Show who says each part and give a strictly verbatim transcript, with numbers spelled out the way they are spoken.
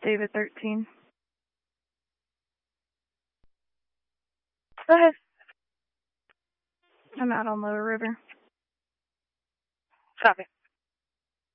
Speaker 1: David thirteen. Go ahead. I'm out on Lower River.
Speaker 2: Copy.